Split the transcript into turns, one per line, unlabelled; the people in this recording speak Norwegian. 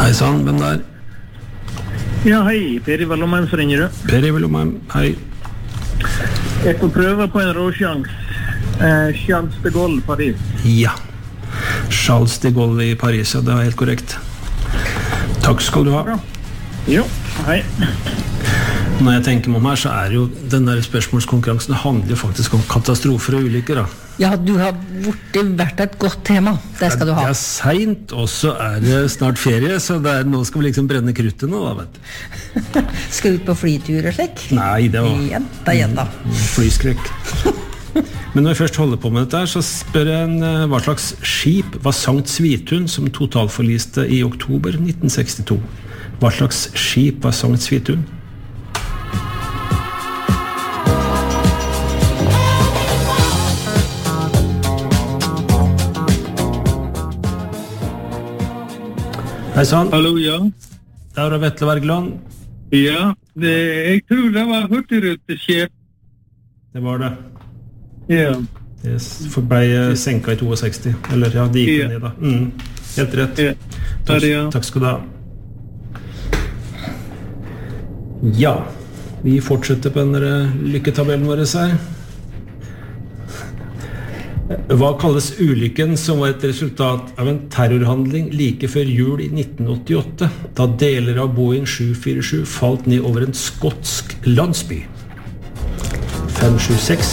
Hei sann, hvem der?
Ja, hei, Per Ivar Lomheim, så ringer du.
Per Ivar Lomheim, hei.
Jeg får prøve på en råsjans. Charles de Gaulle, Paris.
Ja, Charles de Gaulle i Paris, ja, det er helt korrekt. Takk skal du ha.
Bra. Jo, hei.
Når jeg tenker meg om her, så er jo den der spørsmålskonkurransen, det handler jo faktisk om katastrofer og ulykker, da.
Ja, du har vært et godt tema. Det skal du ha.
Det er sent, og så er det snart ferie, så nå skal vi liksom brenne kruttet nå, da, vet du.
Skal ut på flytur og slik?
Nei, det var
Jenta.
Flyskrekk. Men når vi først holder på med dette her, så spør jeg hva slags skip var Sankt Svithun som totalforliste i oktober 1962? Hva slags skip var Sankt Svithun? Hei sann.
Hallo, ja.
Der er Vetle Wergeland.
Ja, jeg tror det var hurtigruteskip.
Det var det.
Ja.
Det ble senket i 62. Eller ja, det gikk ned da. Helt rett.
Ja.
Takk skal du ha. Ja, vi fortsetter på denne lykketabellen vår her. Hva kalles ulykken som var et resultat av en terrorhandling like før jul i 1988, da deler av Boeing 747 falt ned over en skotsk landsby? 576